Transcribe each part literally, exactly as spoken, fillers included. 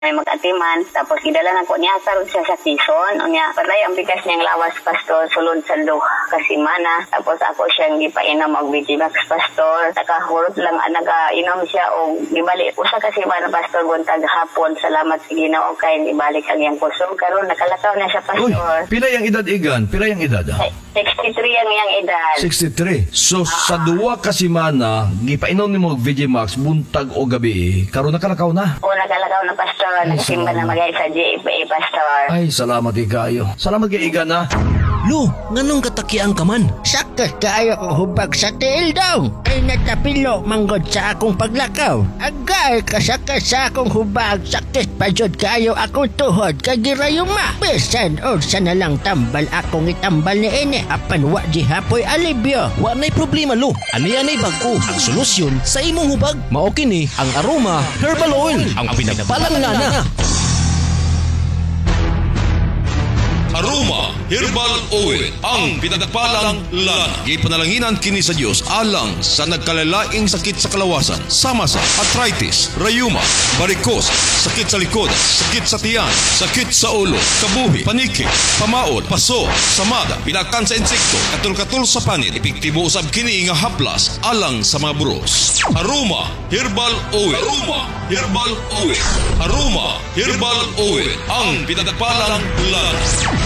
may mag-atiman. Tapos gidala na ko niya karon siya sa Quezon. Unya patay ang bigas niyang lawas pastor sulod sa do kasimana. Tapos ako siyang gipainom og Vigimax pastor. Nakahurot lang ah, nagainom siya og gibalik usa ka semana pastor buntag hapon. Salamat sa Ginoo kay ibalik ang iyang kusog karon nakalakaw na siya Uy, pastor. pila yung edad igan? Pila yung edad? Ah? sixty-three ang iyang edad. sixty-three. So, sa duwa ka semana, gipainom ni mo Vigimax, buntag o gabi, karon nakalakaw na. O nakalakaw na pastor. Nagsimba na magay sa J F A pastor. Ay, salamat ikayo. Salamat kay igan na. Lo, nganong katakian ka man? Sakit kaayo kong hubag sa tiil daw. Ay natapilo manggod sa akong paglakaw. Agay kasakit sa akong hubag. Sakit pa jud kaayo akong tuhod kagirayuma. Bisan o sa nalang tambal akong itambal ni ine. Apan wa di hapoy alibyo. Wa na'y problema, Lo. Ani-anay bag-o ang solusyon sa imong hubag. Mao kini ang Aroma Herbal Oil, ang pinagpalangana. Aroma Herbal Oil, ang pinagpalang lana. Ipanalanginan kini sa Dios alang sa nagkalalaing sakit sa kalawasan, sama sa arthritis, rayuma, varicose, sakit sa likod, sakit sa tiyan, sakit sa ulo, kabuhi, paniki, pamaod, paso, samada, pinakan sa insekto, katul-katul sa panit, epektibo usab kini nga haplas alang sa mga buros. Aroma Herbal Oil. Aroma Herbal Oil. Aroma Herbal Oil, ang pinagpalang lana.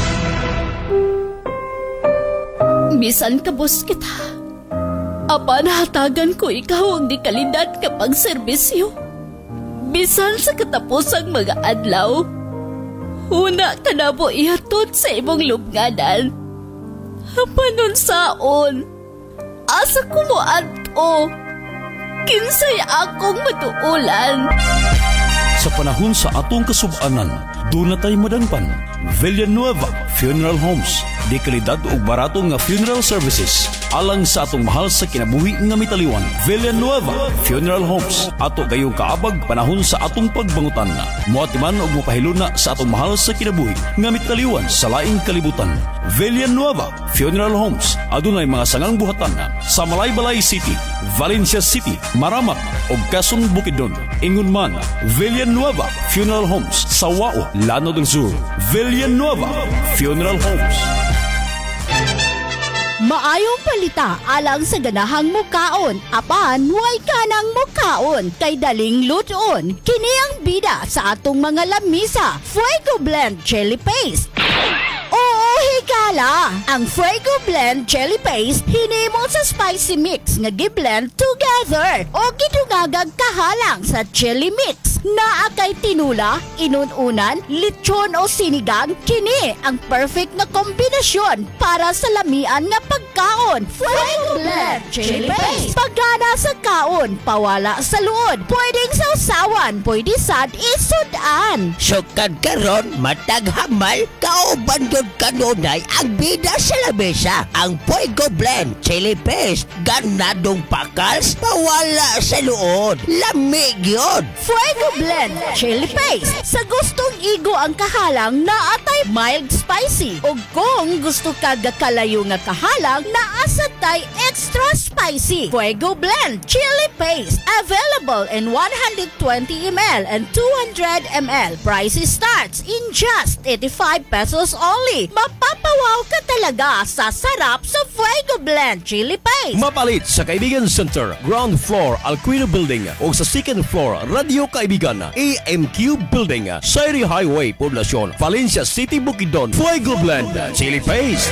Bisan kabos kita. Apan hatagan ko ikaw ang di kalidad kapag serbisyo. Bisan sa katapusang mga adlaw, una ka na po ihatod sa imong lubnganan. Apan saon, asa ko mo adto, kinsay akong matuulan. Sa panahon sa atong kasub-anan, doon na tayo madangpan. Villanueva Funeral Homes. Di kalidad o barato nga funeral services alang sa atong mahal sa kinabuhi nga mitaliwan. Villanueva Funeral Homes. Ato gayong kaabag panahon sa atong pagbangutan. Muatiman og mopahiluna sa atong mahal sa kinabuhi nga mitaliwan sa laing kalibutan. Villanueva Funeral Homes. Adunay mga sangang buhatan sa Malaybalay City, Valencia City, Maramak ug Quezon Bukidnon. Ingon man, Villanueva Funeral Homes sa Wao, Llano del Sur. Villanueva Funeral Homes. Maayong palita alang sa ganahang mukaon. Apan, way ka ng mukaon. Kay daling luton. Kini ang bida sa atong mga lamisa. Fuego Blend Chili Paste. Oo, higala! Ang Fuego Blend Chili Paste hinimo sa spicy mix nga gi-blend together o gidungagag kahalang sa chili mix. Naa kay tinula, inununan, lechon o sinigang, kini ang perfect na kombinasyon para sa lamian nga pagkaon. Fuego Blend Chili Paste. Pagana sa kaon, pawala sa luod. Pwedeng sausawan, pwede sad isudan. Sukad karon matag hamal kauban gyud kanunay ang bida sa lamesa. Ang Fuego Blend Chili Paste ganadong pakals pawala sa luod. Lamig yun. Fuego Blend Chili Paste. Sa gustong igo ang kahalang na atay mild spicy. O kung gusto ka gakalayo nga kahalang na asatay extra spicy. Fuego Blend Chili Paste. Available in one hundred twenty milliliters and two hundred milliliters. Price starts in just eighty-five pesos only. Mapapawaw ka talaga sa sarap sa Fuego Blend Chili Paste. Mapalit sa Kaibigan Center, ground floor, Alquino Building o sa second floor, Radio Kaibigan, A M Q Building, Sairi Highway, Poblacion, Valencia City, Bukidnon. Fuego Blend Chili Paste.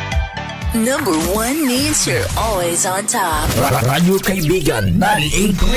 Number one means you're always on top. Radio Kaibigan ninety-eight point